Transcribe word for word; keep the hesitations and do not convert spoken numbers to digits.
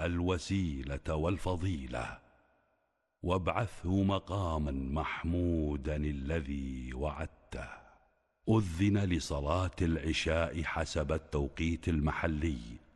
الوسيلة والفضيلة وابعثه مقاما محمودا الذي وعدته. أذن لصلاة العشاء حسب التوقيت المحلي